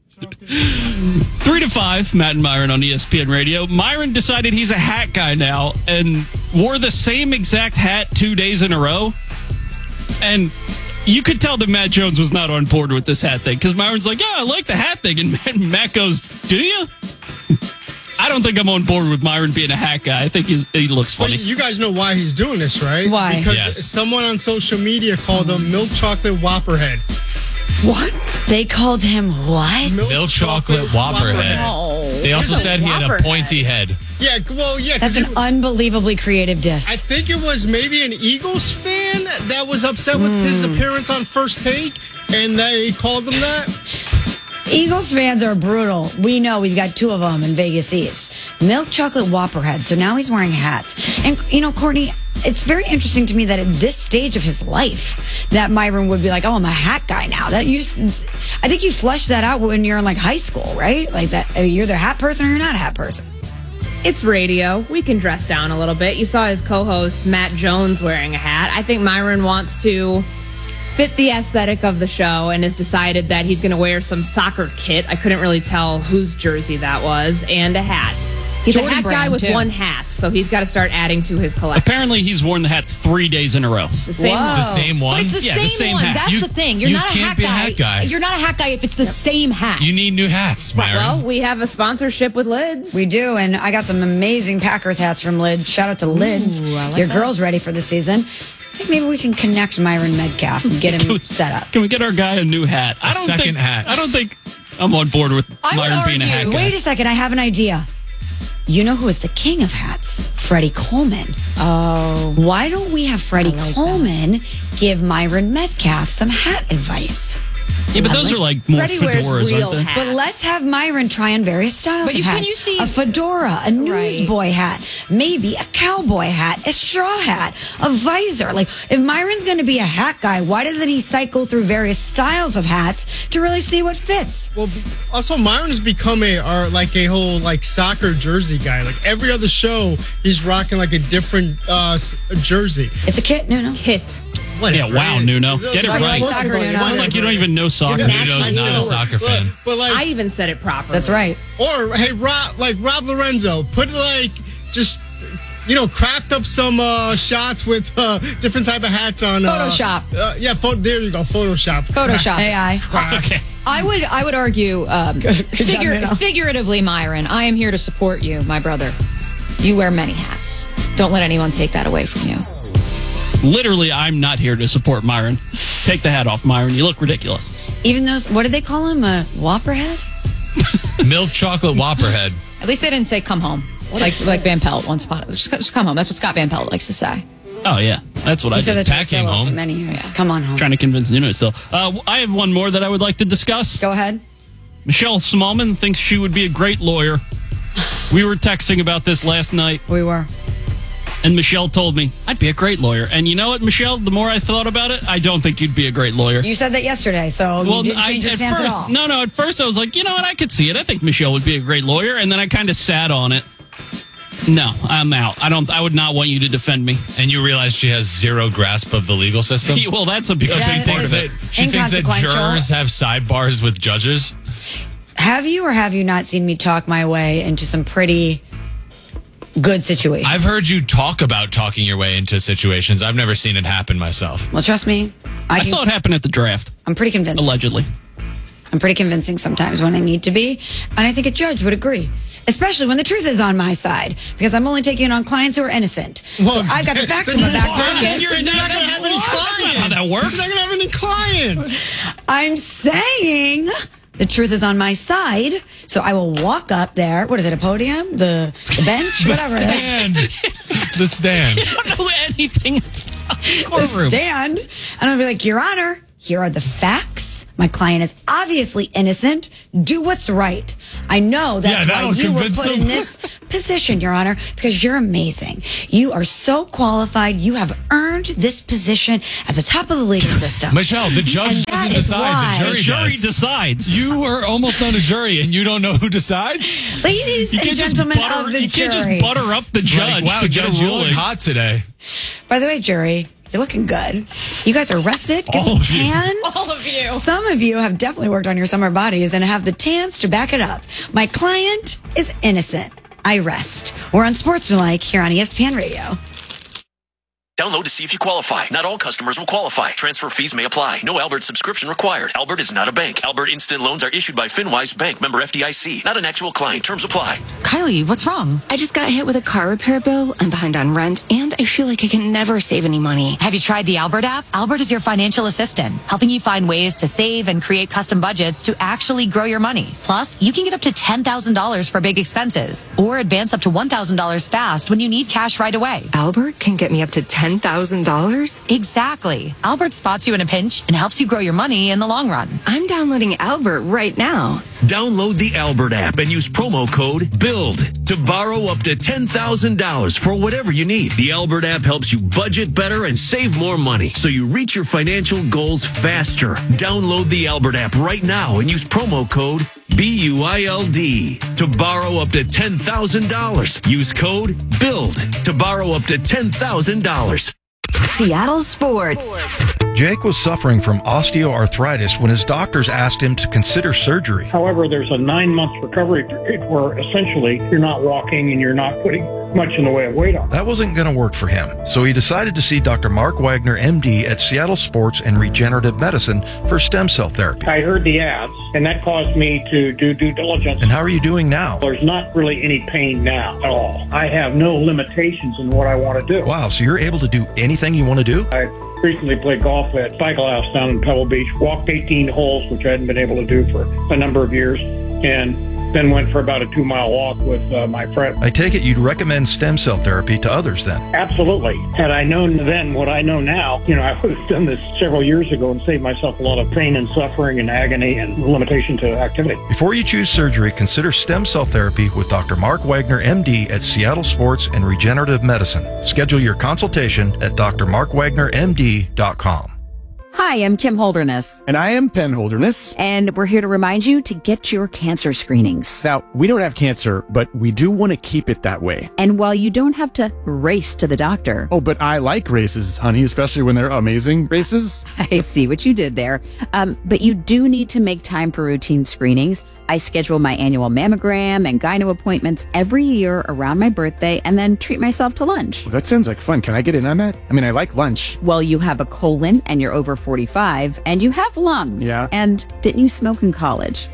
3 to 5, Matt and Myron on ESPN Radio. Myron decided he's a hat guy now and wore the same exact hat 2 days in a row. And you could tell that Matt Jones was not on board with this hat thing because Myron's like, I like the hat thing. And Matt goes, do you? I don't think I'm on board with Myron being a hat guy. I think he looks funny. Well, you guys know why he's doing this, right? Why? Because someone on social media called him Milk Chocolate Whopperhead. What? They called him what? Milk Chocolate Whopperhead. Oh. They also said he had a pointy head. Yeah, well, yeah. That's an unbelievably creative diss. I think it was maybe an Eagles fan that was upset with his appearance on First Take, and they called him that. Eagles fans are brutal. We know we've got 2 of them in Vegas East. Milk Chocolate Whopperhead. So now he's wearing hats. And, Courtney, it's very interesting to me that at this stage of his life, that Myron would be like, I'm a hat guy now. I think you flesh that out when you're in high school, right? Like that, you're the hat person or you're not a hat person. It's radio. We can dress down a little bit. You saw his co-host, Matt Jones, wearing a hat. I think Myron wants to fit the aesthetic of the show and has decided that he's going to wear some soccer kit. I couldn't really tell whose jersey that was, and a hat. He's Jordan a hat brand, guy with too. one hat, so he's got to start adding to his collection. Apparently, he's worn the hat 3 days in a row. The same one. The same one? But it's the same one. hat. That's the thing. You're not a can't hat be guy. a hat guy. You're not a hat guy if it's the same hat. You need new hats, Myron. Well, we have a sponsorship with Lids. We do, and I got some amazing Packers hats from Lids. Shout out to Lids. I like Your that. girl's ready for the season. I think maybe we can connect Myron Metcalf and get him set up. Can we get our guy a new hat? A second hat. I don't think I'm on board with I would Myron being a hat argue- guy. Wait a second, I have an idea. You know who is the king of hats? Freddie Coleman. Oh. Why don't we have Freddie Coleman give Myron Metcalf some hat advice? Yeah, but those are more Freddie wears fedoras, real aren't they? hats. But let's have Myron try on various styles But of hats. can you see- a fedora, a newsboy hat, maybe a cowboy hat, a straw hat, a visor. If Myron's going to be a hat guy, why doesn't he cycle through various styles of hats to really see what fits? Well, also Myron's become a whole soccer jersey guy. Every other show, he's rocking a different jersey. It's a kit, no. Kit. Yeah, wow, Nuno. Get it right. Soccer, Nuno. It's like you don't even know soccer. Nuno's not a soccer fan. But I even said it properly. That's right. Or hey, Rob Lorenzo, put craft up some shots with different type of hats on Photoshop. There you go, Photoshop. AI. Okay. I would argue, Nuno. figuratively, Myron, I am here to support you, my brother. You wear many hats. Don't let anyone take that away from you. Literally, I'm not here to support Myron. Take the hat off, Myron. You look ridiculous. Even those, what did they call him? A Whopperhead? Milk Chocolate Whopperhead. At least they didn't say come home. Like Van Pelt once upon just come home. That's what Scott Van Pelt likes to say. Oh, yeah. That's what I He said did. that to Pat came Marcelo home. for many years. Come on home. Trying to convince Nuno still. I have one more that I would like to discuss. Go ahead. Michelle Smallman thinks she would be a great lawyer. We were texting about this last night. We were. And Michelle told me, I'd be a great lawyer. And you know what, Michelle? The more I thought about it, I don't think you'd be a great lawyer. You said that yesterday, so you didn't change your stance at all. No, at first I was like, you know what, I could see it. I think Michelle would be a great lawyer. And then I kind of sat on it. No, I'm out. I would not want you to defend me. And you realize she has zero grasp of the legal system? Well, that's a big Because she thinks that jurors have sidebars with judges. Have you or have you not seen me talk my way into some pretty good situations? I've heard you talk about talking your way into situations. I've never seen it happen myself. Well, trust me. I saw it happen at the draft. I'm pretty convincing. Allegedly. I'm pretty convincing sometimes when I need to be. And I think a judge would agree. Especially when the truth is on my side. Because I'm only taking it on clients who are innocent. So I've got the facts in my back pocket. You're not going to have any clients. How that works? You're not going to have any clients. I'm saying the truth is on my side. So I will walk up there. What is it, a podium? The bench? Whatever it is. The stand. I don't know anything. The stand. And I'll be like, Your Honor, here are the facts. My client is obviously innocent. Do what's right. I know that's why you were put in this position, Your Honor, because you're amazing. You are so qualified. You have earned this position at the top of the legal system. Michelle, the judge doesn't decide. The jury decides. You are almost on a jury and you don't know who decides? Ladies and gentlemen of the jury. You can't just butter up the judge wow, to get Judge, a you look ruling. hot today. By the way, jury, you're looking good. You guys are rested. Get some tans. All of you. Some of you have definitely worked on your summer bodies and have the tans to back it up. My client is innocent. I rest. We're on Sportsmanlike here on ESPN Radio. Download to see if you qualify. Not all customers will qualify. Transfer fees may apply. No Albert subscription required. Albert is not a bank. Albert Instant Loans are issued by FinWise Bank, member FDIC. Not an actual client. Terms apply. Kylie, what's wrong? I just got hit with a car repair bill. I'm behind on rent, and I feel like I can never save any money. Have you tried the Albert app? Albert is your financial assistant, helping you find ways to save and create custom budgets to actually grow your money. Plus, you can get up to $10,000 for big expenses, or advance up to $1,000 fast when you need cash right away. Albert can get me up to $10,000? Exactly. Albert spots you in a pinch and helps you grow your money in the long run. I'm downloading Albert right now. Download the Albert app and use promo code BUILD to borrow up to $10,000 for whatever you need. The Albert app helps you budget better and save more money so you reach your financial goals faster. Download the Albert app right now and use promo code BUILD to borrow up to $10,000. Use code BUILD to borrow up to $10,000. Seattle Sports. Jake was suffering from osteoarthritis when his doctors asked him to consider surgery. However, there's a 9-month recovery period where essentially you're not walking and you're not putting much in the way of weight on. That wasn't going to work for him, so he decided to see Dr. Mark Wagner, MD, at Seattle Sports and Regenerative Medicine for stem cell therapy. I heard the ads, and that caused me to do due diligence. And how are you doing now? There's not really any pain now at all. I have no limitations in what I want to do. Wow, so you're able to do anything you want to do? I recently played golf at Cycle House down in Pebble Beach, walked 18 holes, which I hadn't been able to do for a number of years, and then went for about a 2-mile walk with my friend. I take it you'd recommend stem cell therapy to others then? Absolutely. Had I known then what I know now, I would have done this several years ago and saved myself a lot of pain and suffering and agony and limitation to activity. Before you choose surgery, consider stem cell therapy with Dr. Mark Wagner, MD, at Seattle Sports and Regenerative Medicine. Schedule your consultation at drmarkwagnermd.com. Hi, I'm Kim Holderness. And I am Penn Holderness. And we're here to remind you to get your cancer screenings. Now, we don't have cancer, but we do want to keep it that way. And while you don't have to race to the doctor. Oh, but I like races, honey, especially when they're amazing races. I see what you did there. But you do need to make time for routine screenings. I schedule my annual mammogram and gyno appointments every year around my birthday and then treat myself to lunch. Well, that sounds like fun. Can I get in on that? I mean, I like lunch. Well, you have a colon and you're over 45 and you have lungs. Yeah. And didn't you smoke in college?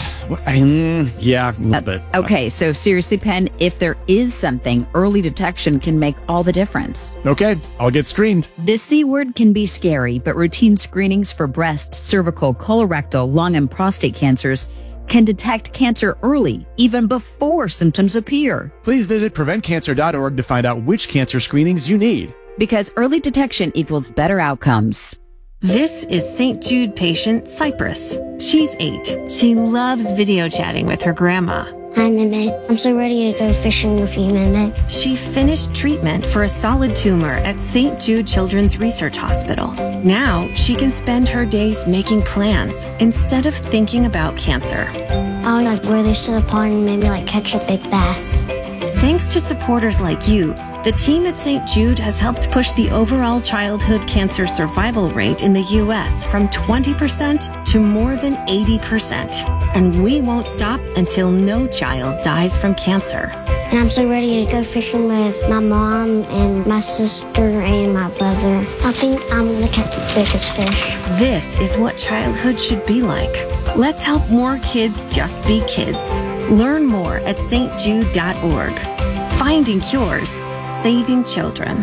Yeah, a little bit. Okay, so seriously, Penn, if there is something, early detection can make all the difference. Okay, I'll get screened. This C word can be scary, but routine screenings for breast, cervical, colorectal, lung, and prostate cancers can detect cancer early, even before symptoms appear. Please visit preventcancer.org to find out which cancer screenings you need. Because early detection equals better outcomes. This is St. Jude patient Cypress. She's 8. She loves video chatting with her grandma. Hi, Mimi. I'm so ready to go fishing with you, Mimi. She finished treatment for a solid tumor at St. Jude Children's Research Hospital. Now she can spend her days making plans instead of thinking about cancer. I'll wear this to the pond and maybe catch a big bass. Thanks to supporters like you, The team at St. Jude has helped push the overall childhood cancer survival rate in the U.S. from 20% to more than 80%. And we won't stop until no child dies from cancer. And I'm so ready to go fishing with my mom and my sister and my brother. I think I'm going to catch the biggest fish. This is what childhood should be like. Let's help more kids just be kids. Learn more at stjude.org. Finding cures, saving children.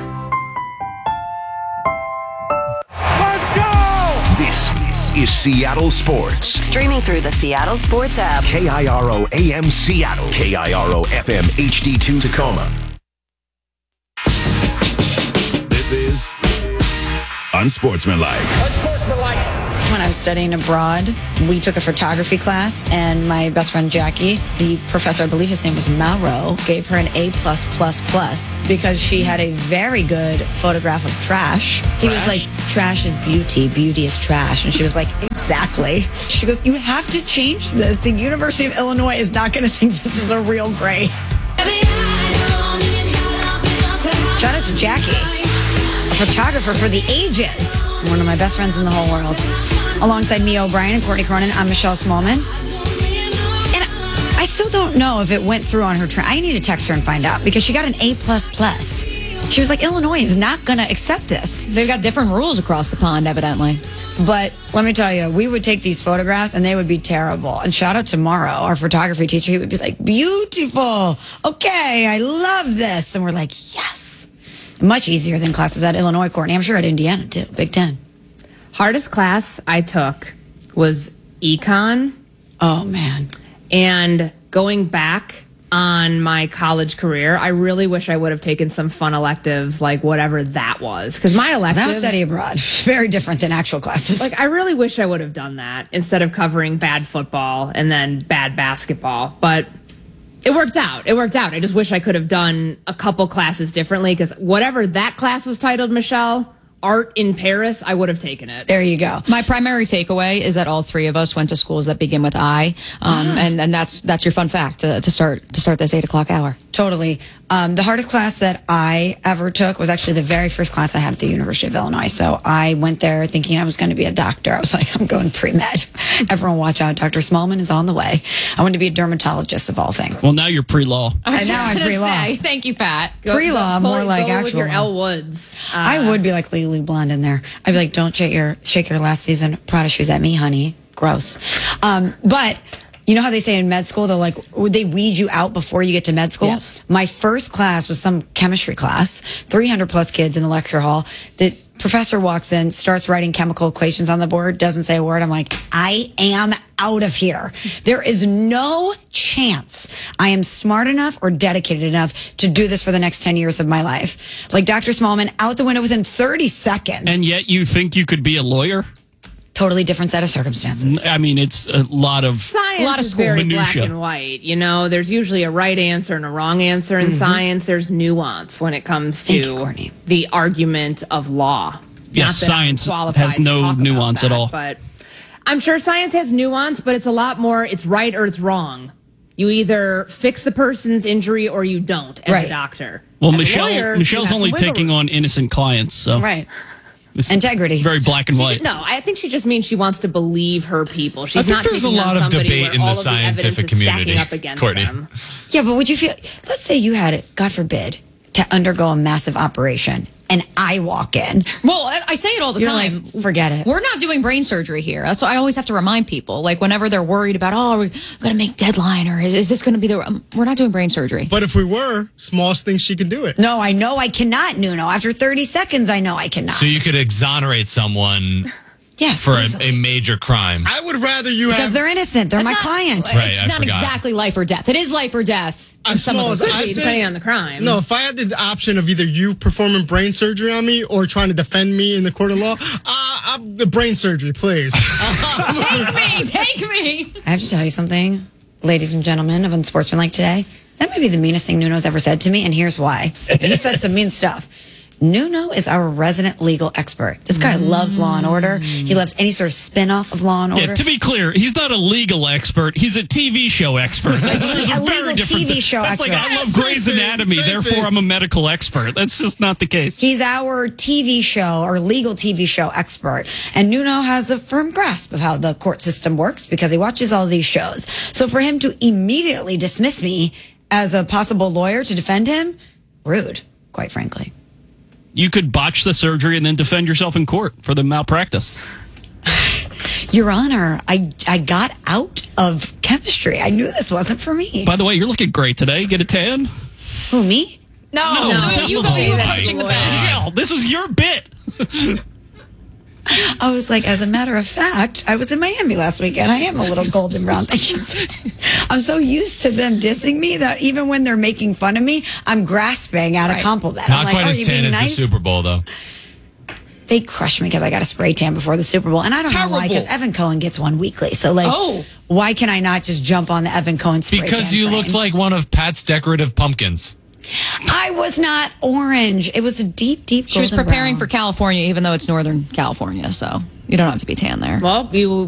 Let's go! This is Seattle Sports. Streaming through the Seattle Sports app. KIRO AM Seattle. KIRO FM HD2 Tacoma. This is Unsportsmanlike. When I was studying abroad, we took a photography class, and my best friend Jackie, the professor, I believe his name was Mauro, gave her an A+++ because she had a very good photograph of trash. He was like, trash is beauty, beauty is trash. And she was like, exactly. She goes, you have to change this. The University of Illinois is not going to think this is a real grade. Shout out to Jackie, photographer for the ages. One of my best friends in the whole world. Alongside Mia O'Brien and Courtney Cronin, I'm Michelle Smallman. And I still don't know if it went through on her I need to text her and find out because she got an A++. She was like, Illinois is not going to accept this. They've got different rules across the pond, evidently. But let me tell you, we would take these photographs and they would be terrible. And shout out to Morrow, our photography teacher. He would be like, beautiful. Okay, I love this. And we're like, yes. Much easier than classes at Illinois, Courtney. I'm sure at Indiana, too. Big Ten. Hardest class I took was econ. Oh, man. And going back on my college career, I really wish I would have taken some fun electives, like whatever that was. Because my electives... That was study abroad. Very different than actual classes. Like, I really wish I would have done that instead of covering bad football and then bad basketball. But... it worked out. I just wish I could have done a couple classes differently because whatever that class was titled, Michelle, art in Paris, I would have taken it. There you go. My primary takeaway is that all three of us went to schools that begin with I, and that's your fun fact to start this 8 o'clock hour. Totally. The hardest class that I ever took was actually the very first class I had at the University of Illinois. So I went there thinking I was going to be a doctor. I was like, I'm going pre-med. Everyone watch out. Dr. Smallman is on the way. I wanted to be a dermatologist of all things. Well, now you're pre-law. I was just I'm going to pre-law. say, thank you, Pat. Pre-law, more like go actual. with your law. Elle Woods. I would be like Lily Blonde in there. I'd be like, don't shake your last season Prada shoes at me, honey. Gross. But you know how they say in med school, they're like, they weed you out before you get to med school? Yes. My first class was some chemistry class, 300 plus kids in the lecture hall. The professor walks in, starts writing chemical equations on the board, doesn't say a word. I'm like, I am out of here. There is no chance I am smart enough or dedicated enough to do this for the next 10 years of my life. Like Dr. Smallman, out the window within 30 seconds. And yet you think you could be a lawyer? Totally different set of circumstances. I mean, it's a lot of Science is very black and white. You know, there's usually a right answer and a wrong answer in science. There's nuance when it comes to the argument of law. Yes, science has no nuance at all. But I'm sure science has nuance, but it's a lot more, it's right or it's wrong. You either fix the person's injury or you don't as a doctor. Well, as a lawyer, Michelle's only taking on innocent clients. So. Right. Integrity. Very black and white. No, I think she just means she wants to believe her people. She's I think not there's a taking lot on of somebody debate where in all the of scientific evidence is stacking community, up against Courtney. them. Yeah, but would you feel, let's say you had it, God forbid, to undergo a massive operation and I walk in. Well, I say it all the You're time. like, forget it. We're not doing brain surgery here. That's why I always have to remind people. Like whenever they're worried about, oh, we're going to make deadline or is this going to be the, we're not doing brain surgery. But if we were, smallest thing she can do it. No, I know I cannot, Nuno. After 30 seconds, I know I cannot. So you could exonerate someone yes, for a major crime. I would rather you because they're innocent. They're my client. Right, It's I not forgot. exactly life or death. It is life or death. Some of those depending on the crime. No, if I had the option of either you performing brain surgery on me or trying to defend me in the court of law, the brain surgery, please. Take me. I have to tell you something, ladies and gentlemen of Unsportsmanlike today. That may be the meanest thing Nuno's ever said to me, and here's why. He said some mean stuff. Nuno is our resident legal expert. This guy loves Law and Order. He loves any sort of spin-off of Law and Order. Yeah, to be clear, he's not a legal expert. He's a TV show expert. Those are very different. TV show That's expert. like, I love Grey's Anatomy, therefore I'm a medical expert. That's just not the case. He's our TV show or legal TV show expert. And Nuno has a firm grasp of how the court system works because he watches all these shows. So for him to immediately dismiss me as a possible lawyer to defend him, rude, quite frankly. You could botch the surgery and then defend yourself in court for the malpractice. Your Honor, I got out of chemistry. I knew this wasn't for me. By the way, you're looking great today. Get a tan? Who, me? No, you were coaching the bench. Michelle, this was your bit. I was like, as a matter of fact, I was in Miami last weekend. I am a little golden brown. I'm so used to them dissing me that even when they're making fun of me, I'm grasping at a compliment. Not I'm quite like, as tan as the Super Bowl, though. They crush me because I got a spray tan before the Super Bowl. And I don't know why, because Evan Cohen gets one weekly. So, why can I not just jump on the Evan Cohen spray tan Because you train? looked like one of Pat's decorative pumpkins. I was not orange. It was a deep, deep golden She was preparing brown. for California, even though it's Northern California, so you don't have to be tan there. Well, you